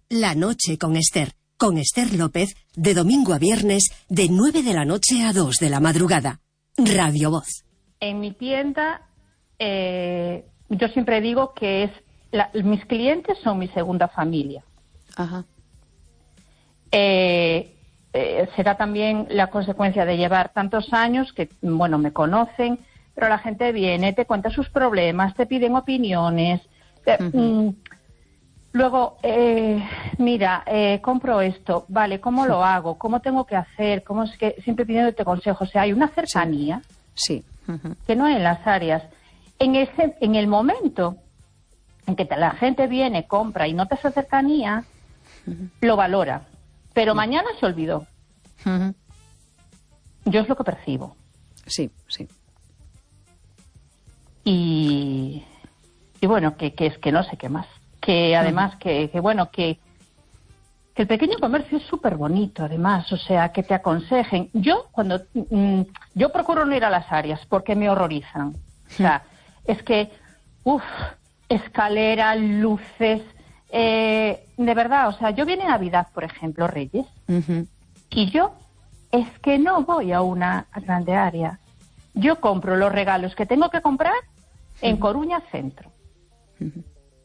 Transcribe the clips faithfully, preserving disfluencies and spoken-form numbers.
La noche con Esther. Con Esther López, de domingo a viernes, de nueve de la noche a dos de la madrugada. Radio Voz. En mi tienda, eh, yo siempre digo que es la, mis clientes son mi segunda familia. Ajá. Eh, eh, será también la consecuencia de llevar tantos años que, bueno, me conocen, pero la gente viene, te cuenta sus problemas, te piden opiniones. Eh, uh-huh. mm, Luego, eh, mira, eh, compro esto, vale, ¿cómo lo hago? ¿Cómo tengo que hacer? ¿Cómo es que siempre pidiéndote consejos? O sea, hay una cercanía sí. Sí. Uh-huh. que no hay en las áreas. En ese, en el momento en que la gente viene, compra y nota esa cercanía, uh-huh. lo valora. Pero uh-huh. mañana se olvidó. Uh-huh. Yo es lo que percibo. Sí, sí. Y, y bueno, que, que es que no sé qué más. Que además, que, que bueno, que, que el pequeño comercio es súper bonito, además, o sea, que te aconsejen. Yo, cuando, mmm, yo procuro no ir a las áreas porque me horrorizan. O sea, es que, uff, escalera, luces, eh, de verdad, o sea, yo viene Navidad, por ejemplo, Reyes, uh-huh. y yo es que no voy a una grande área. Yo compro los regalos que tengo que comprar en uh-huh. Coruña Centro. Uh-huh.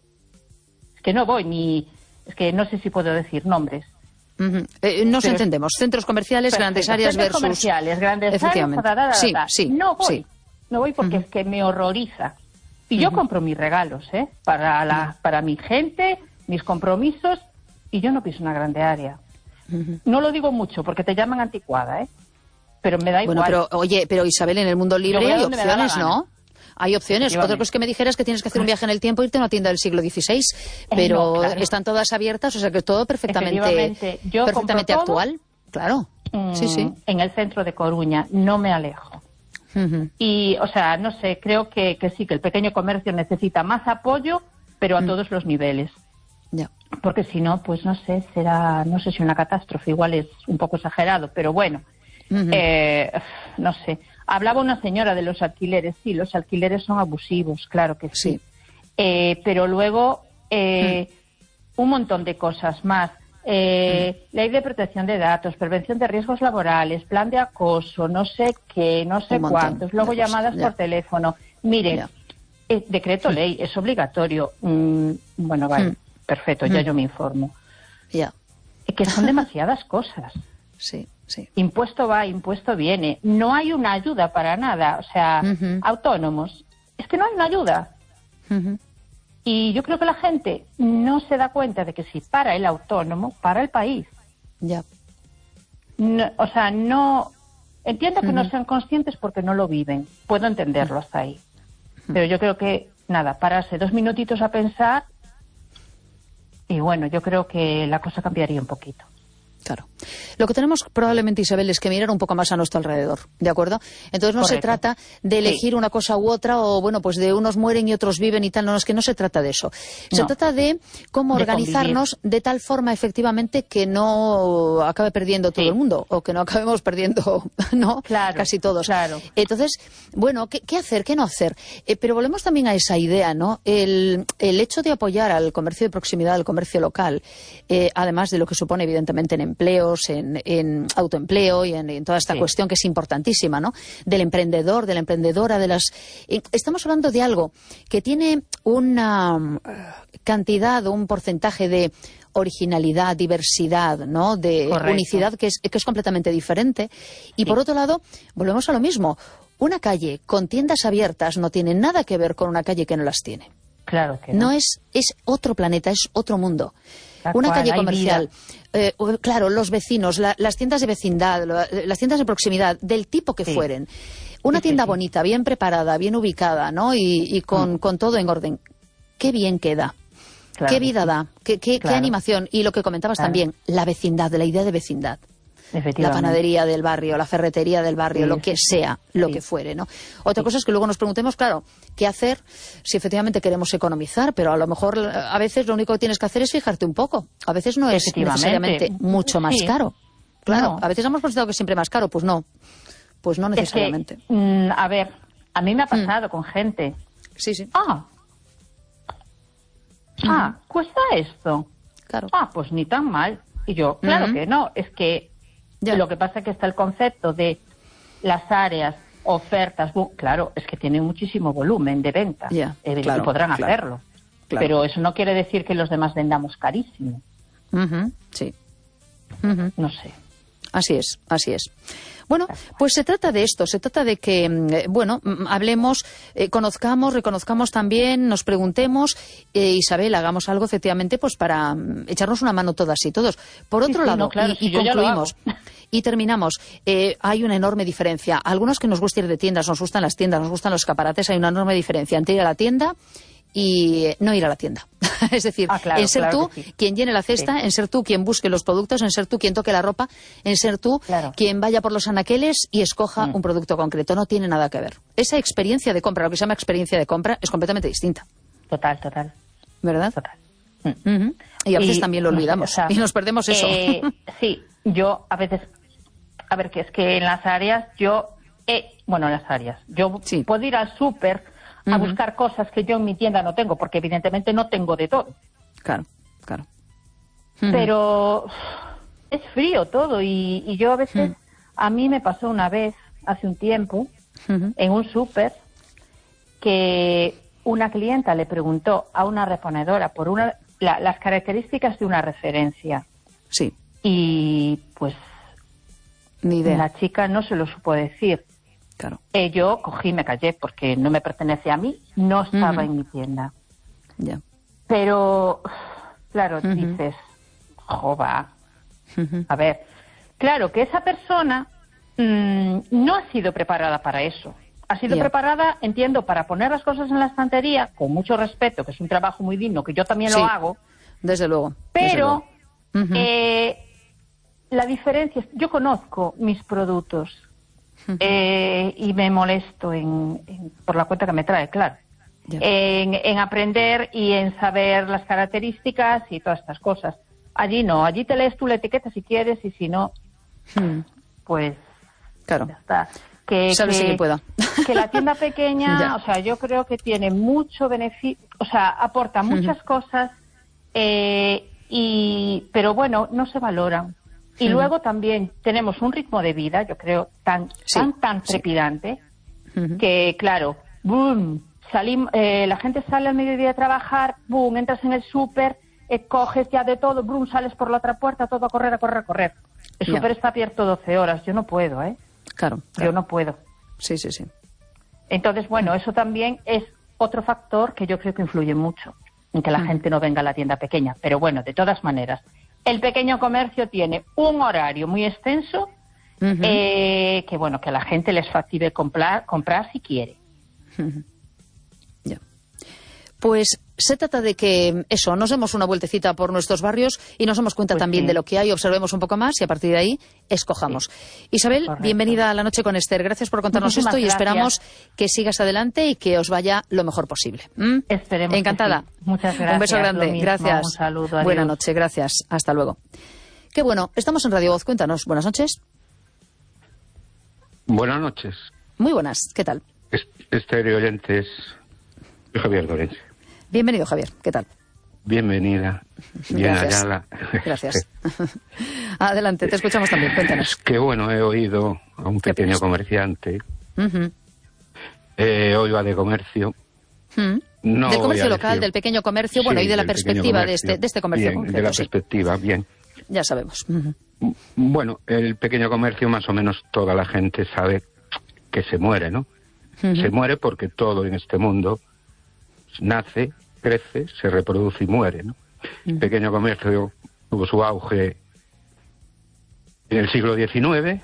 Que no voy ni... Es que no sé si puedo decir nombres. Uh-huh. Eh, nos Pero entendemos. Centros comerciales, perfecto. Grandes áreas Centros versus... comerciales, grandes áreas... Da, da, da, sí, da. sí, no voy. Sí. No voy porque uh-huh. es que me horroriza. Y uh-huh. yo compro mis regalos, ¿eh? Para, la, uh-huh. para mi gente, mis compromisos, y yo no piso una grande área. Uh-huh. No lo digo mucho porque te llaman anticuada, ¿eh? Pero me da igual. Bueno, pero, oye, pero Isabel, en el mundo libre hay opciones, ¿no? Hay opciones. Otra cosa es que me dijeras que tienes que hacer un viaje en el tiempo e irte a una tienda del siglo dieciséis, pero eh, no, claro. están todas abiertas, o sea que todo perfectamente, yo perfectamente actual. Claro, mm, sí, sí. En el centro de Coruña, no me alejo. Uh-huh. Y, o sea, no sé, creo que, que sí, que el pequeño comercio necesita más apoyo, pero a uh-huh. todos los niveles. Ya. Porque si no, pues no sé, será, no sé si una catástrofe, igual es un poco exagerado, pero bueno, uh-huh. eh, no sé. Hablaba una señora de los alquileres. Sí, los alquileres son abusivos, claro que sí. sí. Eh, pero luego eh, mm. un montón de cosas más. Eh, mm. Ley de protección de datos, prevención de riesgos laborales, plan de acoso, no sé qué, no sé cuántos. Luego llamadas por teléfono. Mire, eh, decreto ley, es obligatorio. Mm, bueno, vale, mm. perfecto, ya mm. yo me informo. Ya. Yeah. Que son demasiadas cosas. Sí. Sí. Impuesto va, impuesto viene. No hay una ayuda para nada. O sea, uh-huh. autónomos. Es que no hay una ayuda. Uh-huh. Y yo creo que la gente no se da cuenta de que si para el autónomo, para el país. Ya. No, o sea, no... Entiendo que uh-huh. no sean conscientes porque no lo viven. Puedo entenderlo hasta ahí. Uh-huh. Pero yo creo que, nada, pararse dos minutitos a pensar y bueno, yo creo que la cosa cambiaría un poquito. Claro. Lo que tenemos probablemente, Isabel, es que mirar un poco más a nuestro alrededor, ¿de acuerdo? Entonces no Correcto. Se trata de elegir sí. una cosa u otra o, bueno, pues de unos mueren y otros viven y tal. No, es que no se trata de eso. No. Se trata de cómo de organizarnos convivir. De tal forma, efectivamente, que no acabe perdiendo todo sí. el mundo o que no acabemos perdiendo, ¿no? Claro, casi todos. Claro. Entonces, bueno, ¿qué, qué hacer, qué no hacer? Eh, pero volvemos también a esa idea, ¿no? El, el hecho de apoyar al comercio de proximidad, al comercio local, eh, además de lo que supone, evidentemente, en empleos, en, en autoempleo y en, en toda esta sí. cuestión que es importantísima, ¿no? Del emprendedor, de la emprendedora, de las... Eh, estamos hablando de algo que tiene una um, cantidad, un porcentaje de originalidad, diversidad, ¿no? De Correcto. Unicidad que es, que es completamente diferente. Y sí. por otro lado, volvemos a lo mismo. Una calle con tiendas abiertas no tiene nada que ver con una calle que no las tiene. Claro que no. No es, es otro planeta, es otro mundo. La una cual, calle comercial, eh, claro, los vecinos, la, las tiendas de vecindad, la, las tiendas de proximidad, del tipo que sí. fueren. Una sí, tienda sí, bonita, sí. bien preparada, bien ubicada, ¿no? Y, y con, mm. con todo en orden. Qué bien queda. Claro, qué vida sí. da, qué, qué, claro. qué animación. Y lo que comentabas claro. también, la vecindad, la idea de vecindad. La panadería del barrio, la ferretería del barrio, sí, lo que sea, lo sí. que fuere, ¿no? Otra sí. cosa es que luego nos preguntemos, claro, ¿qué hacer si efectivamente queremos economizar? Pero a lo mejor a veces lo único que tienes que hacer es fijarte un poco. A veces no es necesariamente mucho más sí. caro. Claro, no. a veces hemos pensado que es siempre más caro, pues no. Pues no necesariamente. Es que, mm, a ver, a mí me ha pasado mm. con gente. Sí, sí. Ah, ah, cuesta esto. claro. Ah, pues ni tan mal. Y yo, claro uh-huh. que no, es que ya. Lo que pasa es que está el concepto de las áreas, ofertas, claro, es que tienen muchísimo volumen de venta, yeah, eh, claro, y podrán claro, hacerlo. Claro. Pero eso no quiere decir que los demás vendamos carísimo. Uh-huh, sí. Uh-huh. No sé. Así es, así es. Bueno, pues se trata de esto, se trata de que, eh, bueno, hablemos, eh, conozcamos, reconozcamos también, nos preguntemos, eh, Isabel, hagamos algo efectivamente pues para um, echarnos una mano todas y todos. Por otro sí, sí, lado, no, claro, y, si y concluimos, y terminamos, eh, hay una enorme diferencia. Algunos que nos gusta ir de tiendas, nos gustan las tiendas, nos gustan los escaparates, hay una enorme diferencia entre ir a la tienda y no ir a la tienda. Es decir, ah, claro, en ser claro tú sí. quien llene la cesta, sí. en ser tú quien busque los productos, en ser tú quien toque la ropa, en ser tú claro. quien vaya por los anaqueles y escoja mm. un producto concreto. No tiene nada que ver. Esa experiencia de compra, lo que se llama experiencia de compra, es completamente distinta. Total, total. ¿Verdad? Total. Mm. Uh-huh. Y a veces y, también lo olvidamos no sé, o sea, y nos perdemos eso. Eh, sí, yo a veces, a ver, que es que en las áreas yo, eh, bueno, en las áreas, yo sí. puedo ir al súper a uh-huh. buscar cosas que yo en mi tienda no tengo, porque evidentemente no tengo de todo. Claro, claro. Uh-huh. Pero es frío todo y, y yo a veces, uh-huh. a mí me pasó una vez, hace un tiempo, uh-huh. en un súper, que una clienta le preguntó a una reponedora por una la, las características de una referencia. Sí. Y pues ni idea. La chica no se lo supo decir. Claro. Eh, yo cogí y me callé porque no me pertenece a mí, no estaba uh-huh. en mi tienda. Ya. Yeah. Pero, claro, uh-huh. dices, jova, uh-huh. a ver, claro que esa persona mmm, no ha sido preparada para eso. Ha sido yeah. preparada, entiendo, para poner las cosas en la estantería, con mucho respeto, que es un trabajo muy digno, que yo también sí, lo hago. Desde luego. Pero desde luego. Uh-huh. eh, la diferencia es, yo conozco mis productos. Eh, y me molesto en, en, por la cuenta que me trae, claro, yeah. en, en aprender y en saber las características y todas estas cosas. Allí no, allí te lees tú la etiqueta si quieres y si no, hmm. pues claro. ya está. Que, Sabes que, si pueda. que la tienda pequeña, yeah. o sea, yo creo que tiene mucho beneficio, o sea, aporta muchas uh-huh. cosas, eh, y pero bueno, no se valoran. Y uh-huh. luego también tenemos un ritmo de vida, yo creo, tan sí, tan, tan trepidante, sí. uh-huh. que, claro, boom, salim, eh, la gente sale al mediodía a trabajar, boom, entras en el súper, eh, coges ya de todo, boom, sales por la otra puerta, todo a correr, a correr, a correr. El yeah. súper está abierto doce horas, yo no puedo, ¿eh? Claro, claro. Yo no puedo. Sí, sí, sí. Entonces, bueno, eso también es otro factor que yo creo que influye mucho en que la uh-huh. gente no venga a la tienda pequeña. Pero bueno, de todas maneras, el pequeño comercio tiene un horario muy extenso, uh-huh. eh, que bueno, que a la gente les factible comprar, comprar si quiere. Uh-huh. Ya. Pues se trata de que, eso, nos demos una vueltecita por nuestros barrios y nos demos cuenta pues también sí. de lo que hay, observemos un poco más y a partir de ahí escojamos. Sí. Isabel, correcto. Bienvenida a La Noche con Esther. Gracias por contarnos Muchísimas esto y gracias. Esperamos que sigas adelante y que os vaya lo mejor posible. ¿Mm? Esperemos. Encantada. Sí. Muchas gracias. Un beso grande. Mismo, gracias. Un saludo. Adiós. Buenas noches. Gracias. Hasta luego. Qué bueno. Estamos en Radio Voz. Cuéntanos. Buenas noches. Buenas noches. Muy buenas. ¿Qué tal? Estéreo oyentes. Javier Dorense. Bienvenido, Javier. ¿Qué tal? Bienvenida. Bien hallada. Gracias. Adelante, te escuchamos también. Cuéntanos. Qué bueno, he oído a un pequeño comerciante. Uh-huh. Eh, hoy va de comercio. Uh-huh. No del comercio local, decir... del pequeño comercio, bueno, sí, y de la perspectiva de este, de este comercio bien, concreto. De la sí. perspectiva, bien. Ya sabemos. Uh-huh. Bueno, el pequeño comercio más o menos toda la gente sabe que se muere, ¿no? Uh-huh. Se muere porque todo en este mundo nace, crece, se reproduce y muere, ¿no? Uh-huh. El pequeño comercio tuvo su auge en el siglo diecinueve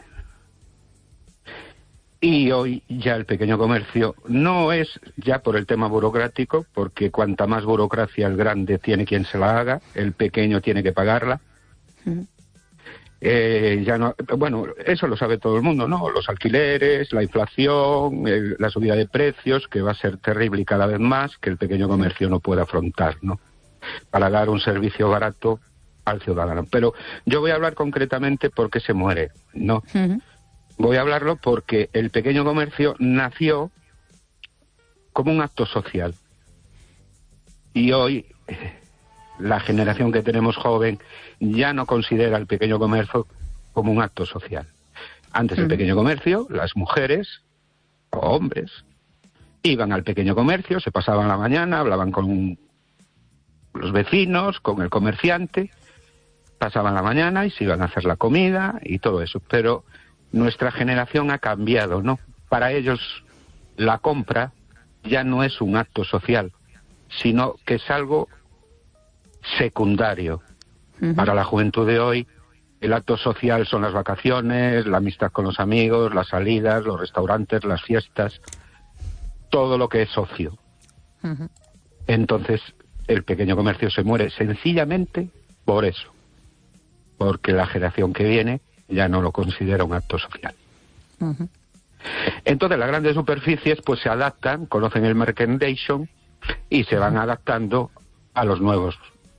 y hoy ya el pequeño comercio no es ya por el tema burocrático, porque cuanta más burocracia el grande tiene quien se la haga, el pequeño tiene que pagarla. Uh-huh. Eh, ya no, bueno, eso lo sabe todo el mundo, ¿no? Los alquileres, la inflación, el, la subida de precios, que va a ser terrible y cada vez más, que el pequeño comercio no puede afrontar, ¿no? Para dar un servicio barato al ciudadano. Pero yo voy a hablar concretamente por qué se muere, ¿no? Uh-huh. Voy a hablarlo porque el pequeño comercio nació como un acto social. Y hoy la generación que tenemos joven ya no considera el pequeño comercio como un acto social. Antes el pequeño comercio, las mujeres o hombres iban al pequeño comercio, se pasaban la mañana, hablaban con los vecinos, con el comerciante, pasaban la mañana y se iban a hacer la comida y todo eso. Pero nuestra generación ha cambiado, ¿no? Para ellos la compra ya no es un acto social, sino que es algo secundario. Uh-huh. Para la juventud de hoy, el acto social son las vacaciones, la amistad con los amigos, las salidas, los restaurantes, las fiestas, todo lo que es ocio. Uh-huh. Entonces, el pequeño comercio se muere sencillamente por eso, porque la generación que viene ya no lo considera un acto social. Uh-huh. Entonces, las grandes superficies pues se adaptan, conocen el merchandising y se van adaptando a los nuevos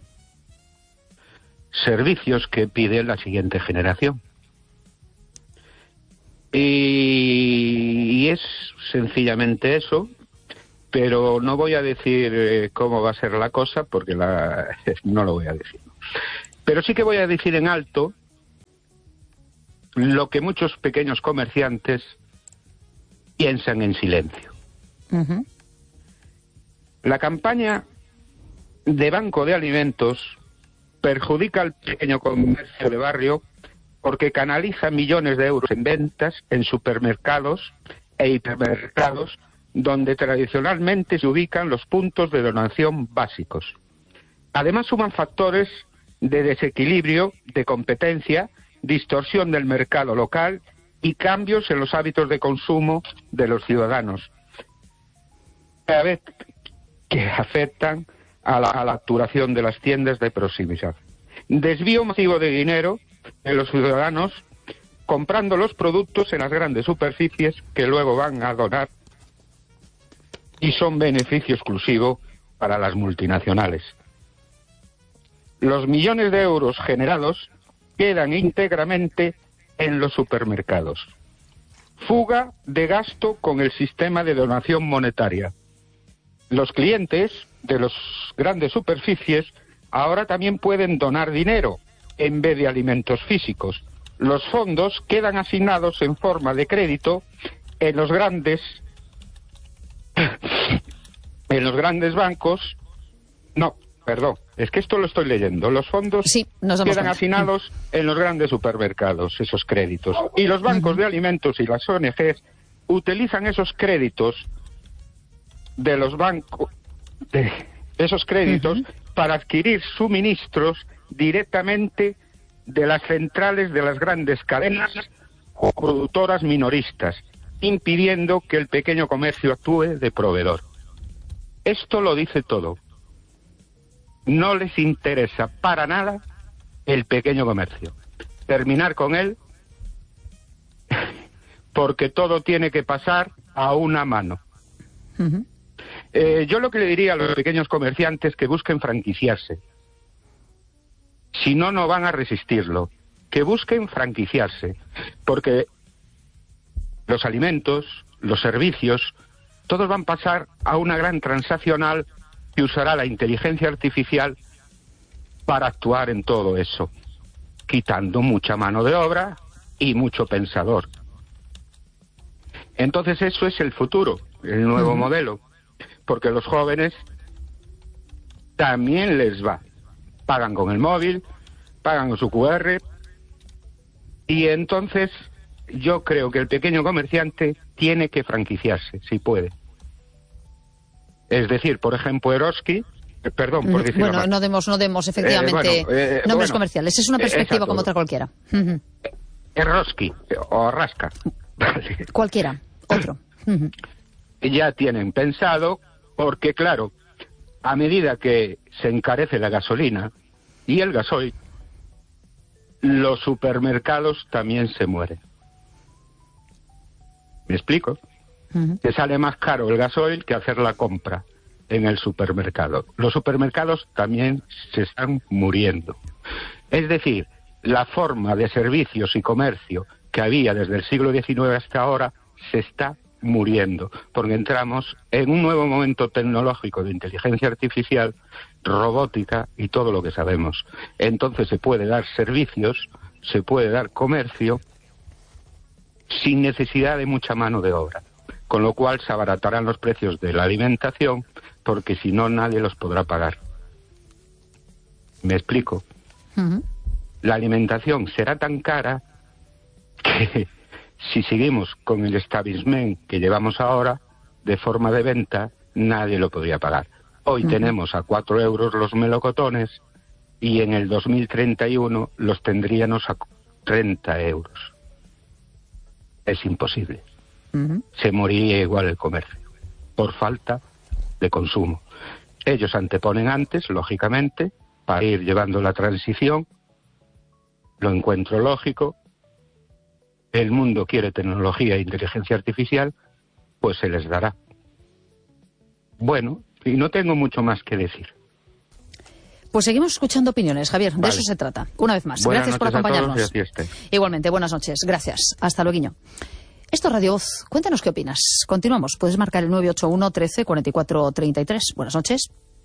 servicios que pide la siguiente generación. Y, y es sencillamente eso, pero no voy a decir eh, cómo va a ser la cosa, porque la, no lo voy a decir. Pero sí que voy a decir en alto lo que muchos pequeños comerciantes piensan en silencio. Uh-huh. La campaña de Banco de Alimentos perjudica al pequeño comercio de barrio porque canaliza millones de euros en ventas en supermercados e hipermercados donde tradicionalmente se ubican los puntos de donación básicos. Además suman factores de desequilibrio, de competencia, distorsión del mercado local y cambios en los hábitos de consumo de los ciudadanos, a vez que afectan a la, a la actuación de las tiendas de proximidad. Desvío masivo de dinero en los ciudadanos comprando los productos en las grandes superficies que luego van a donar y son beneficio exclusivo para las multinacionales. Los millones de euros generados quedan íntegramente en los supermercados. Fuga de gasto con el sistema de donación monetaria. Los clientes de las grandes superficies ahora también pueden donar dinero en vez de alimentos físicos. Los fondos quedan asignados en forma de crédito en los grandes en los grandes bancos. No, perdón, es que esto lo estoy leyendo. Los fondos sí, nos quedan cuenta. asignados en los grandes supermercados, esos créditos. Y los bancos uh-huh. de alimentos y las O N Ges utilizan esos créditos de los bancos, de esos créditos uh-huh. para adquirir suministros directamente de las centrales de las grandes cadenas o productoras minoristas, impidiendo que el pequeño comercio actúe de proveedor. Esto lo dice todo. No les interesa para nada el pequeño comercio. Terminar con él porque todo tiene que pasar a una mano. Uh-huh. Eh, yo lo que le diría a los pequeños comerciantes que busquen franquiciarse. Si no, no van a resistirlo. Que busquen franquiciarse. Porque los alimentos, los servicios, todos van a pasar a una gran transaccional que usará la inteligencia artificial para actuar en todo eso, quitando mucha mano de obra y mucho pensador. Entonces eso es el futuro, el nuevo uh-huh. modelo, porque los jóvenes también les va. Pagan con el móvil, pagan con su cu erre, y entonces yo creo que el pequeño comerciante tiene que franquiciarse, si puede. Es decir, por ejemplo, Eroski, eh, perdón por decirlo Bueno, más. no demos, no demos efectivamente eh, bueno, eh, nombres bueno, comerciales. Es una perspectiva exacto. como otra cualquiera. Uh-huh. Eroski o Rasca. Cualquiera, otro. Uh-huh. Ya tienen pensado, porque claro, a medida que se encarece la gasolina y el gasoil, los supermercados también se mueren. ¿Me explico? Uh-huh. Que sale más caro el gasoil que hacer la compra en el supermercado. Los supermercados también se están muriendo. Es decir, la forma de servicios y comercio que había desde el siglo diecinueve hasta ahora se está muriendo, porque entramos en un nuevo momento tecnológico de inteligencia artificial, robótica y todo lo que sabemos. Entonces se puede dar servicios, se puede dar comercio sin necesidad de mucha mano de obra, con lo cual se abaratarán los precios de la alimentación, porque si no nadie los podrá pagar. ¿Me explico? Uh-huh. La alimentación será tan cara que si seguimos con el establishment que llevamos ahora, de forma de venta, nadie lo podría pagar. Hoy uh-huh. tenemos a cuatro euros los melocotones y en el dos mil treinta y uno los tendríamos a treinta euros. Es imposible. Uh-huh. Se moriría igual el comercio, por falta de consumo. Ellos anteponen antes, lógicamente, para ir llevando la transición. Lo encuentro lógico. El mundo quiere tecnología e inteligencia artificial, pues se les dará. Bueno, y no tengo mucho más que decir. Pues seguimos escuchando opiniones, Javier, de vale. eso se trata. Una vez más, buenas gracias por acompañarnos. Igualmente, buenas noches, gracias. Hasta luego. Esto es Radio Voz. Cuéntanos qué opinas. Continuamos. Puedes marcar el nueve ocho uno, trece, cuarenta y cuatro, treinta y tres. Buenas noches.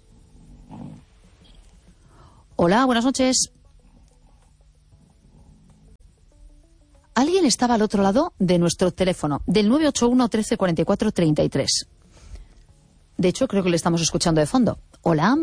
Hola, buenas noches. Alguien estaba al otro lado de nuestro teléfono, del nueve ocho uno, trece, cuarenta y cuatro, treinta y tres. De hecho, creo que le estamos escuchando de fondo. Hola.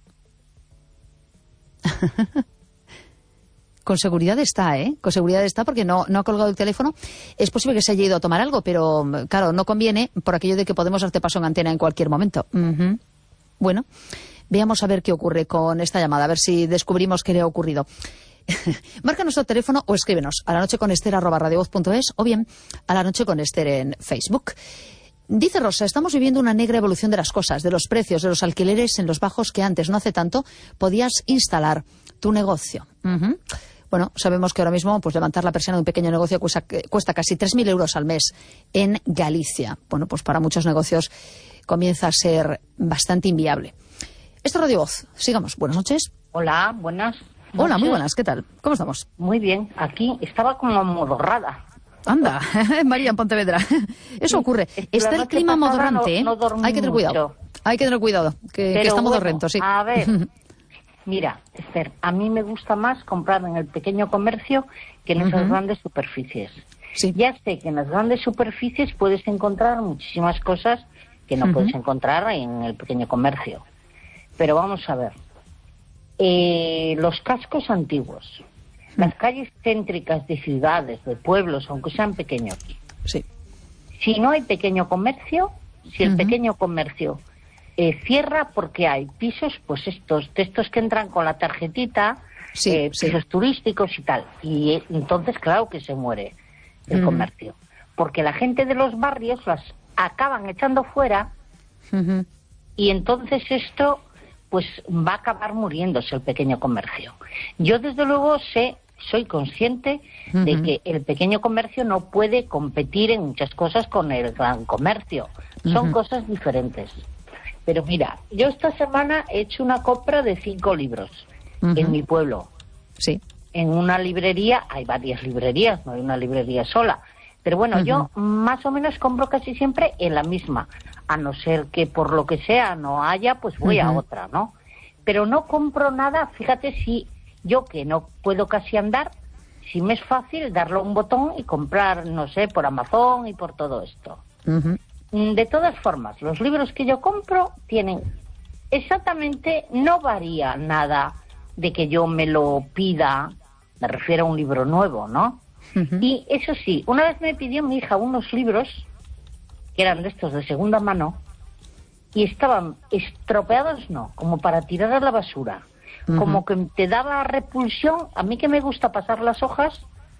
Con seguridad está, ¿eh? Con seguridad está porque no, no ha colgado el teléfono. Es posible que se haya ido a tomar algo, pero claro, no conviene por aquello de que podemos darte paso en antena en cualquier momento. Uh-huh. Bueno, veamos a ver qué ocurre con esta llamada, a ver si descubrimos qué le ha ocurrido. Marca nuestro teléfono o escríbenos a la noche con Ester arroba radiovoz punto es o bien a la noche con Ester en Facebook. Dice Rosa, estamos viviendo una negra evolución de las cosas, de los precios, de los alquileres en los bajos que antes, no hace tanto, podías instalar tu negocio. Uh-huh. Bueno, sabemos que ahora mismo pues levantar la persiana de un pequeño negocio cuesta, cuesta casi tres mil euros al mes en Galicia. Bueno, pues para muchos negocios comienza a ser bastante inviable. Esto es Radio Voz. Sigamos. Buenas noches. Hola, buenas noches. Hola, muy buenas. ¿Qué tal? ¿Cómo estamos? Muy bien. Aquí estaba como modorrada. Anda, María en Pontevedra. Eso ocurre. Es Está el clima modorrante, no, no Hay que tener cuidado. mucho. Hay que tener cuidado, que, que está modorrento, bueno, sí. A ver, mira, Esther, a mí me gusta más comprar en el pequeño comercio que en esas uh-huh. grandes superficies. Sí. Ya sé que en las grandes superficies puedes encontrar muchísimas cosas que no uh-huh. puedes encontrar en el pequeño comercio. Pero vamos a ver. Eh, los cascos antiguos, uh-huh. las calles céntricas de ciudades, de pueblos, aunque sean pequeños. Sí. Si no hay pequeño comercio, si el uh-huh. pequeño comercio eh, cierra porque hay pisos, pues estos, de estos que entran con la tarjetita, sí, eh, pisos sí. turísticos y tal. Y eh, entonces, claro que se muere el uh-huh. comercio. Porque la gente de los barrios las acaban echando fuera uh-huh. y entonces esto pues va a acabar muriéndose el pequeño comercio. Yo desde luego sé, soy consciente uh-huh. de que el pequeño comercio no puede competir en muchas cosas con el gran comercio. Son uh-huh. cosas diferentes. Pero mira, yo esta semana he hecho una compra de cinco libros uh-huh. en mi pueblo. Sí. En una librería, hay varias librerías, no hay una librería sola. Pero bueno, uh-huh. yo más o menos compro casi siempre en la misma. A no ser que por lo que sea no haya, pues voy uh-huh. a otra, ¿no? Pero no compro nada, fíjate, si yo que no puedo casi andar, si me es fácil darle un botón y comprar, no sé, por Amazon y por todo esto. Uh-huh. De todas formas, los libros que yo compro tienen exactamente, no varía nada de que yo me lo pida, me refiero a un libro nuevo, ¿no? Uh-huh. Y eso sí, una vez me pidió mi hija unos libros que eran de estos de segunda mano y estaban estropeados, no, como para tirar a la basura, uh-huh. como que te daba repulsión. A mí que me gusta pasar las hojas,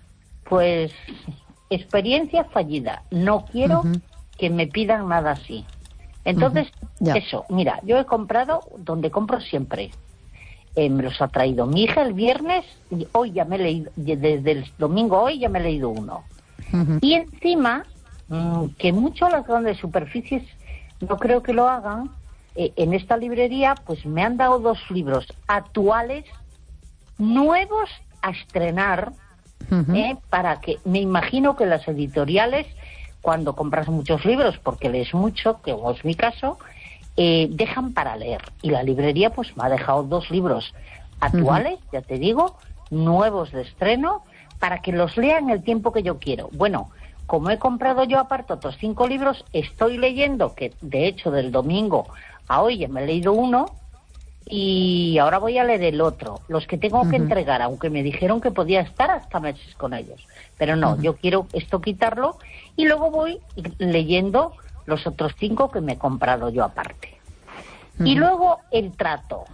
pues experiencia fallida, no quiero uh-huh. que me pidan nada así. Entonces, uh-huh. eso, mira, yo he comprado donde compro siempre. Eh, me los ha traído mi hija el viernes y hoy ya me he leído, desde el domingo hoy ya me he leído uno. Uh-huh. Y encima, mmm, que mucho las grandes superficies no creo que lo hagan, eh, en esta librería pues me han dado dos libros actuales, nuevos a estrenar, uh-huh. eh, para que, me imagino que las editoriales cuando compras muchos libros, porque lees mucho, que es mi caso, eh, dejan para leer. Y la librería pues me ha dejado dos libros actuales, uh-huh. ya te digo, nuevos de estreno, para que los lea en el tiempo que yo quiero. Bueno, como he comprado yo aparte otros cinco libros, estoy leyendo, que de hecho del domingo a hoy ya me he leído uno, y ahora voy a leer el otro, los que tengo uh-huh. que entregar, aunque me dijeron que podía estar hasta meses con ellos. Pero no, uh-huh. yo quiero esto quitarlo, y luego voy leyendo los otros cinco que me he comprado yo aparte. Uh-huh. Y luego el trato.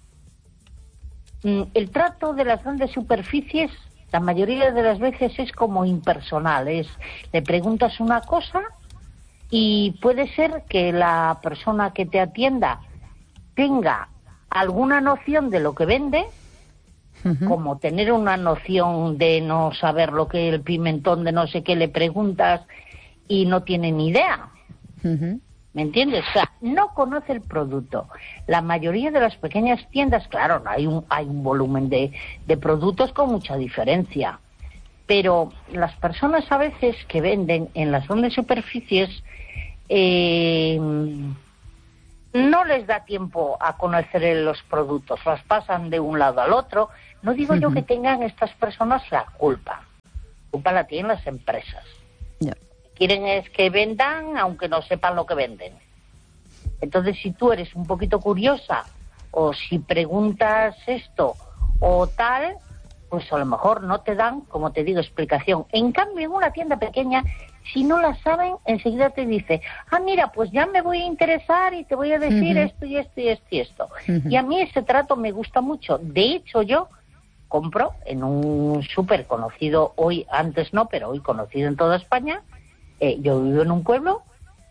El trato de las grandes superficies, la mayoría de las veces es como impersonal, es, le preguntas una cosa y puede ser que la persona que te atienda tenga alguna noción de lo que vende, uh-huh. como tener una noción de no saber lo que el pimentón de no sé qué le preguntas y no tiene ni idea. Uh-huh. ¿Me entiendes? O sea, no conoce el producto. La mayoría de las pequeñas tiendas, claro, hay un, hay un volumen de, de productos con mucha diferencia, pero las personas a veces que venden en las grandes superficies eh, no les da tiempo a conocer los productos, las pasan de un lado al otro. No digo uh-huh. yo que tengan estas personas la culpa. La culpa la tienen las empresas. Yeah. Quieren es que vendan aunque no sepan lo que venden. Entonces, si tú eres un poquito curiosa o si preguntas esto o tal, pues a lo mejor no te dan, como te digo, explicación. En cambio, en una tienda pequeña, si no la saben, enseguida te dice, ah, mira, pues ya me voy a interesar y te voy a decir uh-huh. esto y esto y esto y esto. Uh-huh. Y a mí ese trato me gusta mucho. De hecho, yo compro en un súper conocido hoy, antes no, pero hoy conocido en toda España. Eh, yo vivo en un pueblo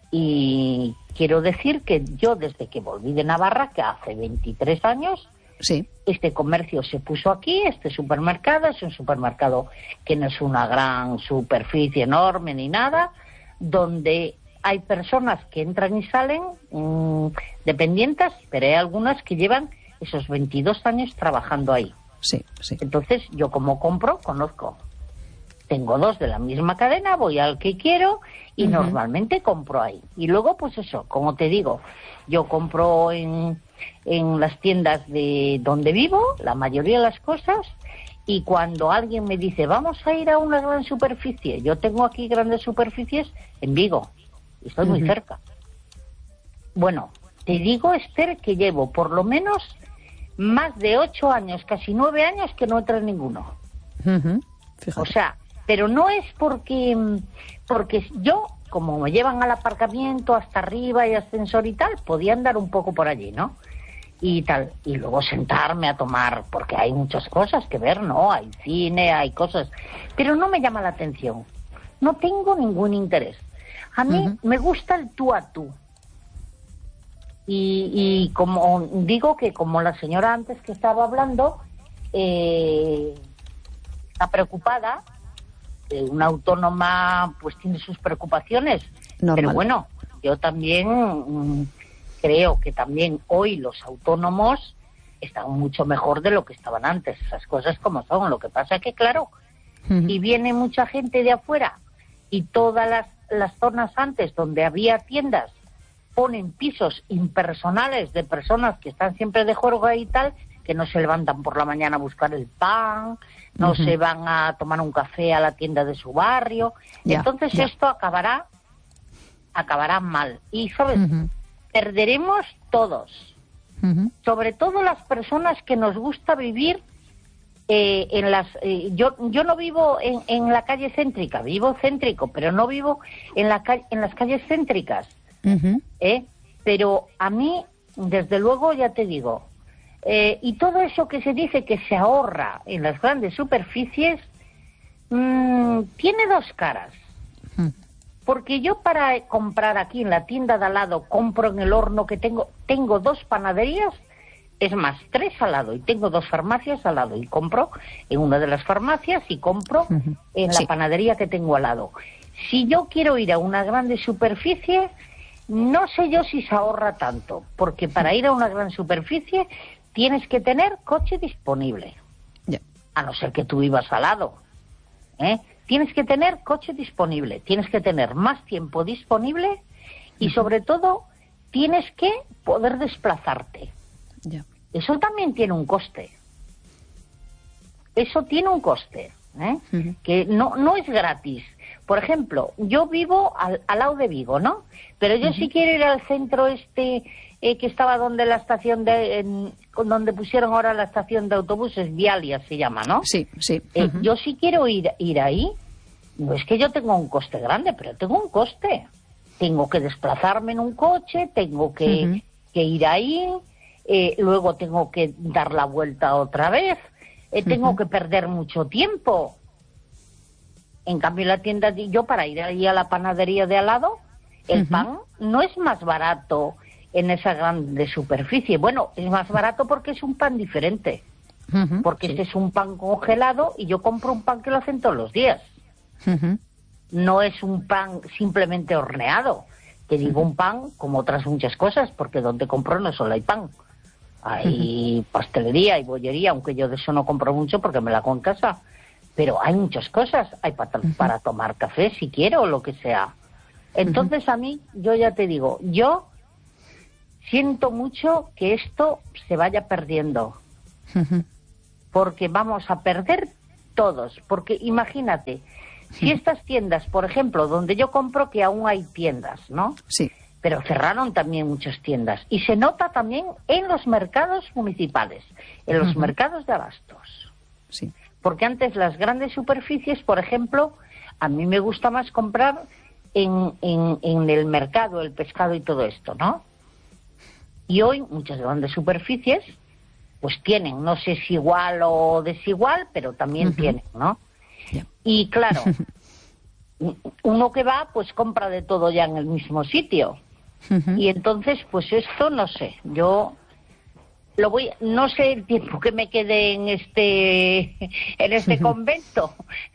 y quiero decir que yo desde que volví de Navarra, que hace veintitrés años, sí. este comercio se puso aquí, este supermercado, es un supermercado que no es una gran superficie enorme ni nada, donde hay personas que entran y salen mmm, dependientes, pero hay algunas que llevan esos veintidós años trabajando ahí. Sí, sí. Entonces yo como compro, conozco. Tengo dos de la misma cadena, voy al que quiero y uh-huh. normalmente compro ahí. Y luego, pues eso, como te digo, yo compro en, en las tiendas de donde vivo, la mayoría de las cosas, y cuando alguien me dice, vamos a ir a una gran superficie, yo tengo aquí grandes superficies en Vigo, y estoy uh-huh. muy cerca. Bueno, te digo, Esther, que llevo por lo menos más de ocho años, casi nueve años, que no entro en ninguno. Uh-huh. O sea... Pero no es porque, porque yo, como me llevan al aparcamiento hasta arriba y ascensor y tal, podía andar un poco por allí, ¿no? Y tal, y luego sentarme a tomar, porque hay muchas cosas que ver, ¿no? Hay cine, hay cosas, pero no me llama la atención. No tengo ningún interés. A mí uh-huh. me gusta el tú a tú. Y, y como digo que como la señora antes que estaba hablando, eh, está preocupada, una autónoma pues tiene sus preocupaciones, normal. Pero bueno, yo también mmm, creo que también hoy los autónomos están mucho mejor de lo que estaban antes, esas cosas como son. Lo que pasa es que claro, uh-huh. si viene mucha gente de afuera y todas las, las zonas antes donde había tiendas ponen pisos impersonales de personas que están siempre de juerga y tal, que no se levantan por la mañana a buscar el pan, no uh-huh. se van a tomar un café a la tienda de su barrio. Yeah, Entonces yeah. esto acabará acabará mal. Y, ¿sabes? Uh-huh. Perderemos todos. Uh-huh. Sobre todo las personas que nos gusta vivir eh, en las... Eh, yo yo no vivo en, en la calle céntrica, vivo céntrico, pero no vivo en, la ca- en las calles céntricas. Uh-huh. ¿eh? Pero a mí, desde luego, ya te digo... Eh, y todo eso que se dice que se ahorra en las grandes superficies mmm, tiene dos caras. Mm. Porque yo para comprar aquí en la tienda de al lado compro en el horno que tengo, tengo dos panaderías, es más, tres al lado, y tengo dos farmacias al lado, y compro en una de las farmacias y compro uh-huh. en sí. la panadería que tengo al lado. Si yo quiero ir a una grande superficie, no sé yo si se ahorra tanto, porque para ir a una gran superficie tienes que tener coche disponible, yeah. a no ser que tú vivas al lado. ¿eh? tienes que tener coche disponible, tienes que tener más tiempo disponible y sobre todo tienes que poder desplazarte. Ya. Eso también tiene un coste. Eso tiene un coste, ¿eh? Uh-huh. Que no, no es gratis. Por ejemplo, yo vivo al, al lado de Vigo, ¿no? Pero yo uh-huh. si quiero ir al centro este eh, que estaba donde la estación de, en, donde pusieron ahora la estación de autobuses, Vialia se llama, ¿no? Sí, sí. Uh-huh. Eh, yo si quiero ir, ir ahí, no es que yo tenga un coste grande, pero tengo un coste. Tengo que desplazarme en un coche, tengo que, uh-huh. que ir ahí, eh, luego tengo que dar la vuelta otra vez, eh, tengo uh-huh. que perder mucho tiempo. En cambio, la tienda, yo para ir ahí a la panadería de al lado, el uh-huh. pan no es más barato en esa grande superficie. Bueno, es más barato porque es un pan diferente. Uh-huh. Porque sí. este es un pan congelado y yo compro un pan que lo hacen todos los días. Uh-huh. No es un pan simplemente horneado. Te digo uh-huh. un pan como otras muchas cosas, porque donde compro no solo hay pan. Hay uh-huh. pastelería, hay bollería, aunque yo de eso no compro mucho porque me la hago en casa. Pero hay muchas cosas, hay para, uh-huh. para tomar café si quiero o lo que sea. Entonces uh-huh. a mí, yo ya te digo, yo siento mucho que esto se vaya perdiendo. Uh-huh. Porque vamos a perder todos. Porque imagínate, si uh-huh. estas tiendas, por ejemplo, donde yo compro, que aún hay tiendas, ¿no? Sí. Pero cerraron también muchas tiendas. Y se nota también en los mercados municipales, en los uh-huh. mercados de abastos. Sí. Porque antes las grandes superficies, por ejemplo, a mí me gusta más comprar en, en, en el mercado, el pescado y todo esto, ¿no? Y hoy muchas grandes superficies pues tienen, no sé si igual o desigual, pero también uh-huh. tienen, ¿no? Yeah. Y claro, uno que va pues compra de todo ya en el mismo sitio. Uh-huh. Y entonces pues esto no sé, yo... Lo voy, no sé el tiempo que me quede en este en este convento,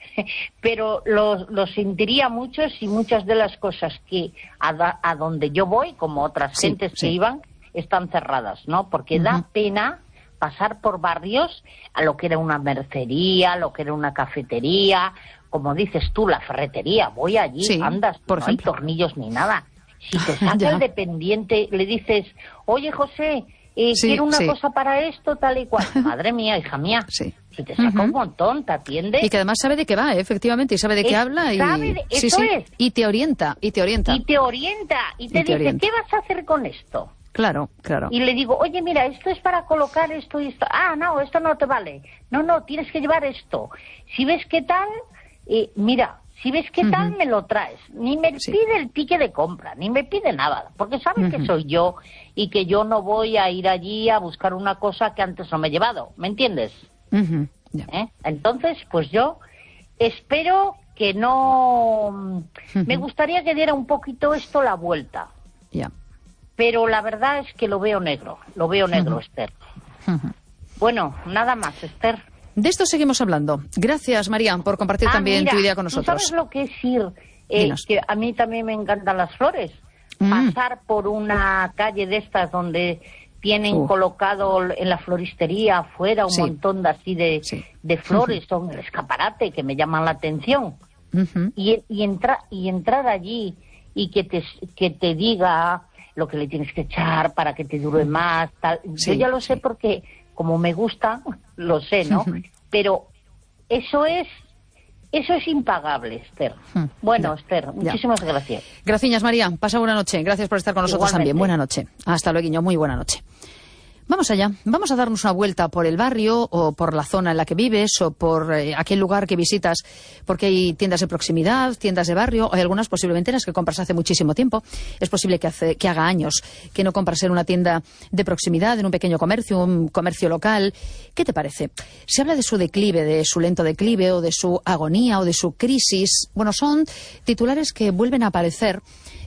pero lo, lo sentiría mucho si muchas de las cosas que a, a donde yo voy, como otras sí, gentes sí. que iban, están cerradas, ¿no? Porque uh-huh. da pena pasar por barrios a lo que era una mercería, lo que era una cafetería, como dices tú, la ferretería. Voy allí, sí, andas, por no ejemplo. Hay tornillos ni nada. Si te saca el dependiente, le dices, oye, José... Eh, sí, quiero una sí. cosa para esto, tal y cual. Madre mía, hija mía. Sí. Si te saca uh-huh. un montón, te atiende. Y que además sabe de qué va, ¿eh? Efectivamente, y sabe de qué es, habla. Y... Sabe de, sí, eso sí. es. Y te orienta, y te orienta. Y te orienta, y te y dice, te ¿qué vas a hacer con esto? Claro, claro. Y le digo, oye, mira, esto es para colocar esto y esto. Ah, no, esto no te vale. No, no, tienes que llevar esto. Si ves qué tal, eh, mira... Si ves qué tal, uh-huh. me lo traes. Ni me sí. pide el ticket de compra, ni me pide nada, porque sabe uh-huh. que soy yo y que yo no voy a ir allí a buscar una cosa que antes no me he llevado. ¿Me entiendes? Uh-huh. Yeah. ¿Eh? Entonces, pues yo espero que no... Uh-huh. Me gustaría que diera un poquito esto la vuelta. Yeah. Pero la verdad es que lo veo negro, lo veo negro, uh-huh. Esther. Uh-huh. Bueno, nada más, Esther. De esto seguimos hablando. Gracias, María, por compartir ah, también mira, tu idea con nosotros. ¿tú sabes lo que es ir? Eh, que a mí también me encantan las flores. Mm. Pasar por una calle de estas donde tienen uh. colocado en la floristería afuera un sí. montón de así de, sí. de flores, uh-huh. son el escaparate que me llaman la atención. Uh-huh. Y, y, entra, y entrar allí y que te, que te diga lo que le tienes que echar para que te dure más. Tal. Sí, yo ya lo sé sí. porque... como me gusta, lo sé, ¿no? Pero eso es eso es impagable, Esther. Bueno, ya, Esther, muchísimas ya. gracias. Gracias, María. Pasa buena noche. Gracias por estar con nosotros Igualmente. También. Buena noche. Hasta luego, muy buena noche. Vamos allá. Vamos a darnos una vuelta por el barrio o por la zona en la que vives o por eh, aquel lugar que visitas, porque hay tiendas de proximidad, tiendas de barrio, hay algunas posiblemente en las que compras hace muchísimo tiempo. Es posible que, hace, que haga años que no compras en una tienda de proximidad, en un pequeño comercio, un comercio local. ¿Qué te parece? Se habla de su declive, de su lento declive o de su agonía o de su crisis. Bueno, son titulares que vuelven a aparecer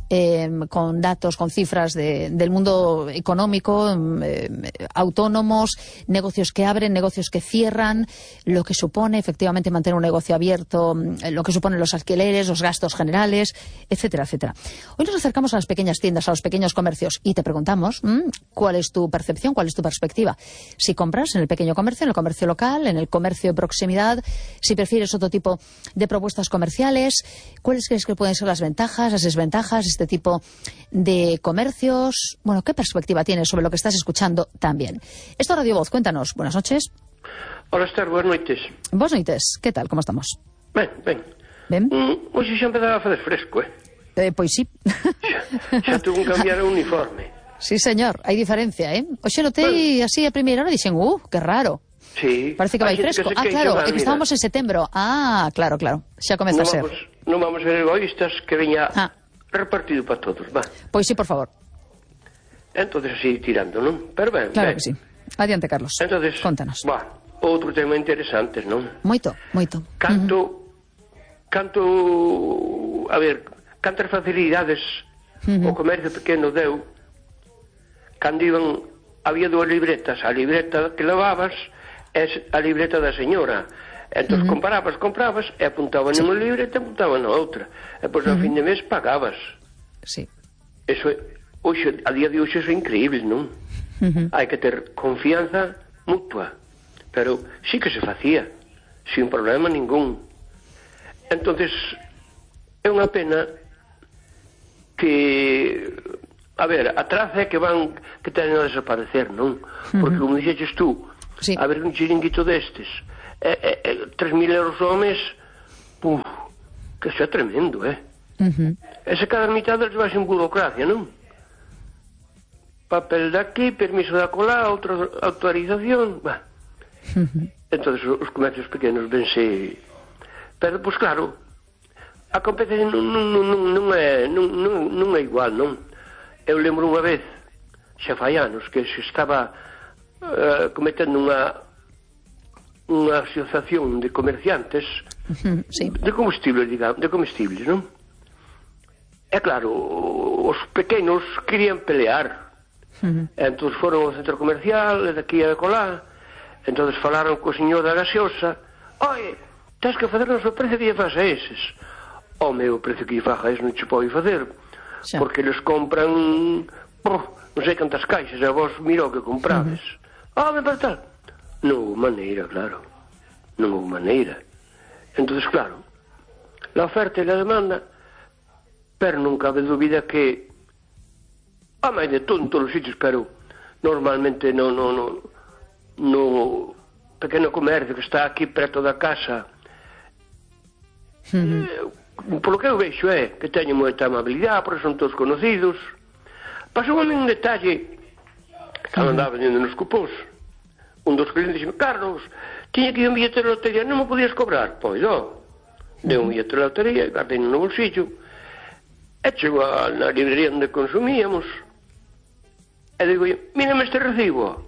eh, con datos, con cifras de, del mundo económico, eh, autónomos, negocios que abren, negocios que cierran, lo que supone efectivamente mantener un negocio abierto, lo que suponen los alquileres, los gastos generales, etcétera, etcétera. Hoy nos acercamos a las pequeñas tiendas, a los pequeños comercios y te preguntamos ¿m? cuál es tu percepción, cuál es tu perspectiva. Si compras en el pequeño comercio, en el comercio local, en el comercio de proximidad, si prefieres otro tipo de propuestas comerciales, ¿cuáles crees que pueden ser las ventajas, las desventajas de este tipo de comercios? Bueno, ¿qué perspectiva tienes sobre lo que estás escuchando también? Esto es Radio Voz, cuéntanos. Buenas noches. Hola, Esther, buenas noites. Buenas noites, que tal, como estamos? Ben, ben. Ben? Mm, hoxe xa empezaba a fazer fresco, eh? Eh, pois sí. Xa, xa tuvo que cambiar o uniforme. Sí, señor, hai diferencia, eh? Hoxe notei bueno. así a primeira hora, dixen, uh, que raro. Sí. Parece que vai fresco. Ah, claro, é que estábamos en setembro. Ah, claro, claro, xa comeza no a ser. Vamos, non vamos a ser egoístas, que veña ah. repartido para todos, va. Pois sí, por favor. Entonces así tirando, non? Pero ben, claro ben. que sí. Adiante, Carlos. Entonces, contanos. Va, outro tema interesante, non? Moito, moito. Canto, uh -huh. canto, a ver, cantas facilidades uh -huh. o comercio pequeno deu cando iban, había dúas libretas, a libreta que levabas é a libreta da señora. Entón, uh -huh. comparabas, comprabas e apuntaban sí. nunha libreta e apuntaban na outra. E pois, uh -huh. ao fin de mes pagabas. Sí. Eso, hoxe, a día de hoxe, é increíble, non? Uh -huh. Hai que ter confianza mutua. Pero sí que se facía, sin problema ningún. Entonces, é unha pena que, a ver, a traza é que van, que teñen a desaparecer, non? Porque, uh -huh. como dixeches tú, sí. a ver un chiringuito destes, é, é, é, tres mil euros ao mes, puf, que xa é tremendo, eh? Uh -huh. Ese cada mitad deles vai sin burocracia, non? Papel de aquí, permiso de acolá, outra autorización, bah. Uh -huh. Entonces os comercios pequenos vense, pero pois claro, a competencia non, non, non, non, é, non, non, non é igual, non? Eu lembro unha vez, xa fai anos, que se estaba uh, cometendo unha unha asociación de comerciantes uh -huh, sí. de comestibles, digamos, de comestibles, non? É claro, os pequenos querían pelear. Uh -huh. Entón foron ao centro comercial, de aquí a colá. Entón falaron co señor da gaseosa. Oye, tens que facernos o precio que lle faz a eses. O meu precio que lle faz a eses non che pode fazer. Xa. Porque eles compran oh, non sei cantas caixas, e vos mira o que comprades. Uh -huh. Ah, me para tal. Non houve maneira, claro. Non houve maneira. Entón, claro, la oferta e la demanda, pero non cabe dúbida que a máis de todo en todos os sitios, pero normalmente non, non, non, no pequeno comercio que está aquí preto da casa, uh -huh. eh, polo que eu vexo é que teñen moita amabilidade, porque son todos conocidos. Pasou a mí un detalle que uh -huh. andaba vendendo nos cupós. Un dos clientes dixo, Carlos, tiña que ir un billete de lotería, non me podías cobrar? Pois, ó, deu un billete de lotería, guardei no bolsillo, e chegou na librería onde consumíamos, e digo, mírame este recibo.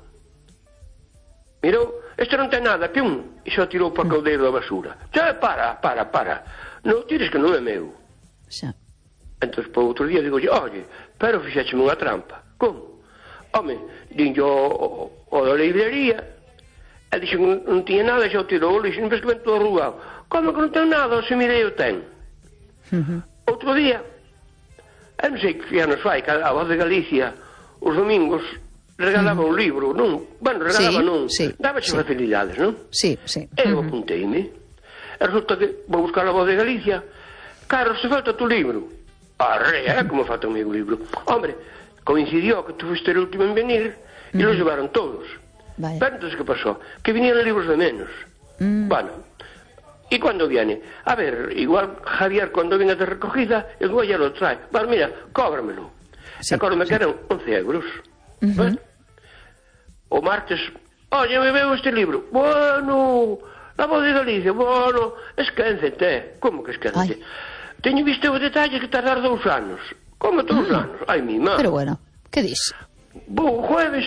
Mirou, este non ten nada, pium, e xa tirou para o caldeiro da basura. Xa, para, para, para, non tires que non é meu. Xa. Entón, para outro día, digo, oye, pero fixécheme unha trampa. Como? Home, dinlle o, o da librería, e dixo que non, non tiña nada, xa o tirou o lixo, non ves que ven todo arrugado. Como que non ten nada, se mirei o ten. Uh -huh. Outro día, eu non sei que anos fai, que a Voz de Galicia, os domingos, regalaba un libro, non? Bueno, regalaba sí, non, sí, dábache sí. facilidades, non? Sí, sí. E eu apunteime. E resulta que vou buscar a Voz de Galicia. Carlos, se falta tu libro. Arre, eh, como falta o meu libro. Hombre, coincidió que tú fuiste el último en venir e uh -huh. los llevaron todos. Vaya. Pero entonces, ¿qué pasó? Que vinieron libros de menos. Mm. Bueno, ¿y cuándo viene? A ver, igual Javier cuando venga de recogida, el güey ya lo trae. Bueno, mira, cóbramelo. Sí, e me sí. quedan once euros. Uh -huh. Bueno, o martes, oye, me veo este libro. Bueno, la Voz de Galicia, bueno, esquéncete. Como que esquéncete? Teño visto o detalle que tardar dous anos. Como dous mm. anos? Ai, mi má. Pero bueno, que dis? Bo, jueves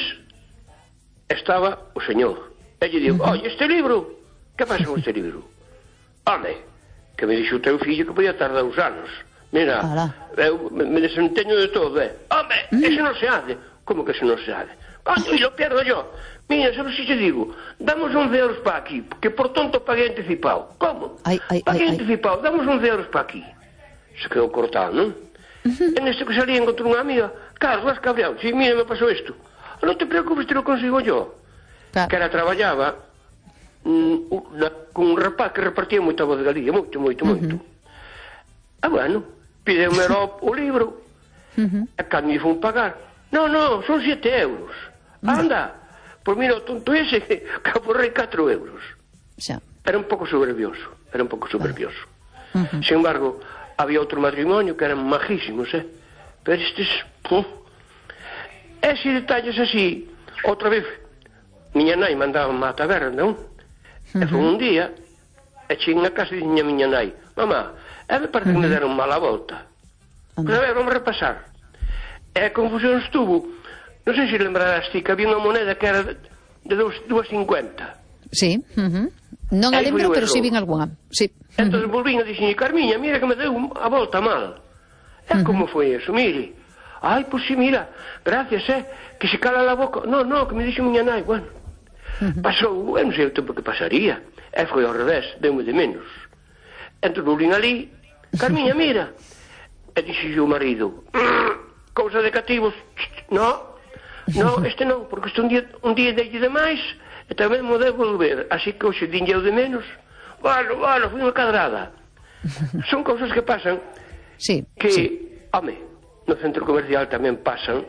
estaba o señor. E lle digo, uh -huh. oye, este libro, que pasa con este libro? Home, que me dixo o teu fillo que podía tardar dous anos. Mira, eu me desenteño de todo, eh. Home, mm. eso non se hace. Como que eso non se hace? Coño, yo pierdo yo. Mira, sabes si te digo, damos once euros para aquí, que por tonto paguei anticipado. Como? Ay, ay, paguei ay, anticipado, damos once euros para aquí. Se quedou cortado, non? Uh-huh. En este que salía encontré unha amiga, Carlos, vas cabreado, si, mira, me pasó isto. Non te preocupes, te lo consigo yo. Claro. Que ela traballaba mm, na, con un rapaz que repartía moita voz de Galía, moito, moito, moito. Uh-huh. Ah, bueno, pideume o libro, uh-huh. e cando me fun pagar, non, non, son siete euros. Uh-huh. Anda, pois mira, o tonto ese que aforrei catro euros. Xa. Era un pouco soberbioso, era un pouco soberbioso. Uh-huh. Sin embargo, había outro matrimonio que eran majísimos, eh? Pero estes... Uh, ese detalles así, outra vez, miña nai mandaba a taberna, non? Uh-huh. E foi un día, e cheguei na casa e diña miña nai, mamá, é me parece uh-huh. que me deron mala volta. Uh-huh. Pero a ver, vamos repasar. E a confusión estuvo, non sei se lembrarás ti, que había unha moneda que era de dúas cincuenta. Sí, uh-huh. Non a lembro, pero si sí vin algunha. Sí. Entón volvín a dixen, Carmiña, mira que me deu a volta mal. E uh-huh. como foi eso? Mire, ai, pois si, mira, gracias, eh, que se cala la boca. No, no, que me dixo miña nai, bueno. Uh-huh. Pasou, eu non sei o tempo que pasaría. E foi ao revés, deu-me de menos. Entón volvín ali, Carmiña, mira. E dixo o marido, cousa de cativos, no, no, este non, porque este un día, un día dei de máis, e tamén mo debo volver, así que hoxe dinlle de menos. Bueno, bueno, fui unha cadrada. Son cousas que pasan, sí, que, sí. home, no centro comercial tamén pasan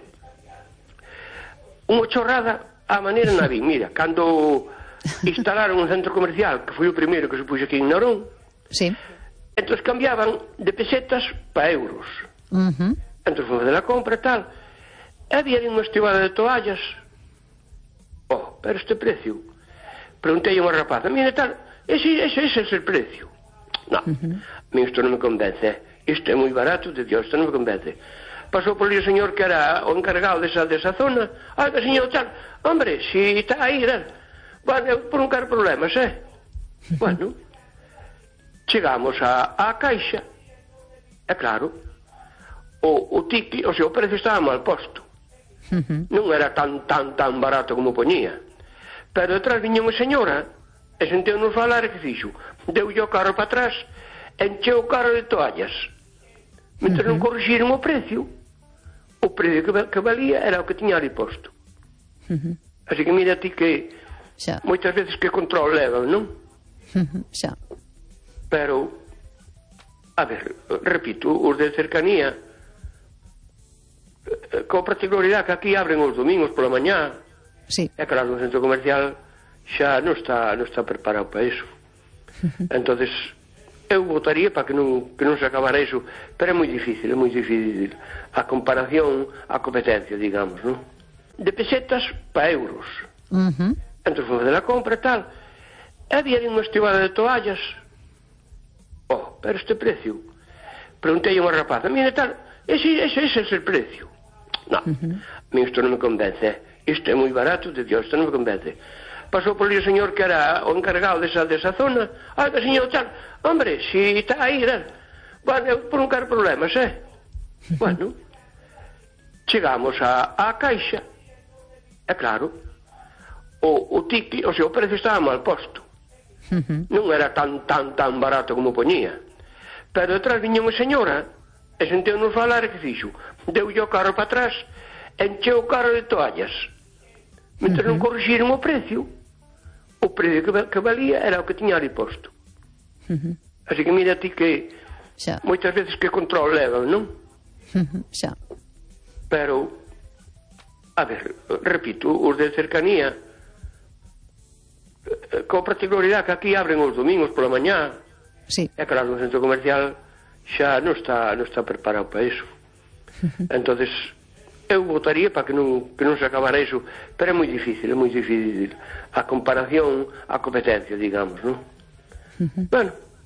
unha chorrada á maneira na vi. Mira, cando instalaron un centro comercial, que foi o primeiro que se puxo aquí en Narón, sí. entón cambiaban de pesetas para euros. Uh-huh. Entón foi de la compra e tal, e había unha estibada de toallas. Oh, pero este precio, preguntei a unha rapaza, mira tal, ese, ese, ese es el precio. No, uh-huh. a mí isto non me convence, isto é moi barato, de Dios, isto non me convence. Pasou por ali o señor que era o encargado desa, desa zona, ah, que señor tal, hombre, si está aí, tal. Bueno, por non quero problemas, eh? Uh-huh. Bueno, chegamos a, a caixa, é claro, o, o ticket, o sea, o precio estaba mal posto. Uh-huh. Non era tan, tan, tan barato como poñía. Pero detrás viña unha señora e senteu-nos falar e que fixo, deu o carro para atrás, encheu o carro de toallas. Mentre uh-huh. non corrixiron o precio, o precio que, que valía era o que tiña ali posto. Uh-huh. Así que mira ti que xa. Moitas veces que control levan, non? Uh-huh. Xa. Pero, a ver, repito, os de cercanía, coa particularidade que aquí abren os domingos pola mañá, sí. É claro, o centro comercial xa non está non está preparado para iso. Entonces, eu votaría para que non que non se acabara iso, pero é moi difícil, é moi difícil a comparación, a competencia, digamos, non? De pesetas para euros. Uh-huh. Entón foi de la compra e tal, e había unha estibada de toallas. Oh, pero este precio, preguntei a unha rapaza, mira tal, ese, ese, ese es el precio. No, uh-huh. a mí isto non me convence, eh? Isto é moi barato, de Dios, isto non me convence. Pasou por ali o señor que era o encargado desa, desa zona, ah, que señor tal, hombre, si está aí, tal. Bueno, por non quero problemas, eh? Uh-huh. Bueno, chegamos a, a caixa, é claro, o, o ticket, o sea, o precio estaba mal posto. Uh-huh. Non era tan, tan, tan barato como poñía. Pero detrás viña unha señora e senteu-nos falar e que fixo, deu o carro para atrás, encheu o carro de toallas. Mentre uh-huh. non corrixiron o precio, o precio que, que valía era o que tiña ali posto. Uh-huh. Así que mira ti que xa. Moitas veces que control levan, non? Uh-huh. Xa. Pero, a ver, repito, os de cercanía, coa particularidade que aquí abren os domingos pola mañá, sí. É claro, o centro comercial xa non está non está preparado para iso. Uh-huh. Entonces, eu votaría para que non que non se acabara iso, pero é moi difícil, é moi difícil a comparación, a competencia, digamos, non? Uh-huh. Bueno,